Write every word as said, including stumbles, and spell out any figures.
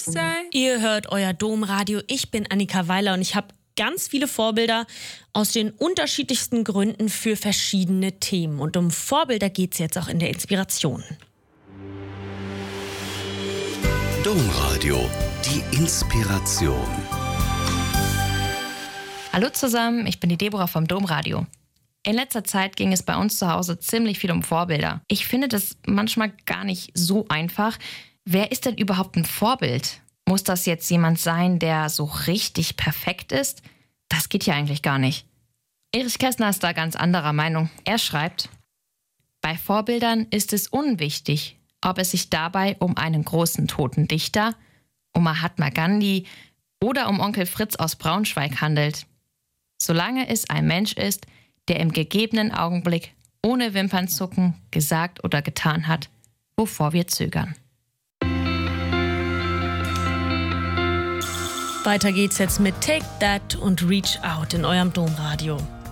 say? Ihr hört euer Domradio. Ich bin Annika Weiler und ich habe ganz viele Vorbilder aus den unterschiedlichsten Gründen für verschiedene Themen. Und um Vorbilder geht es jetzt auch in der Inspiration. Domradio, die Inspiration. Hallo zusammen, ich bin die Deborah vom Domradio. In letzter Zeit ging es bei uns zu Hause ziemlich viel um Vorbilder. Ich finde das manchmal gar nicht so einfach. Wer ist denn überhaupt ein Vorbild? Muss das jetzt jemand sein, der so richtig perfekt ist? Das geht ja eigentlich gar nicht. Erich Kästner ist da ganz anderer Meinung. Er schreibt: Bei Vorbildern ist es unwichtig, ob es sich dabei um einen großen toten Dichter, um Mahatma Gandhi oder um Onkel Fritz aus Braunschweig handelt. Solange es ein Mensch ist, der im gegebenen Augenblick ohne Wimpernzucken gesagt oder getan hat, wovor wir zögern. Weiter geht's jetzt mit Take That und Reach Out in eurem Domradio.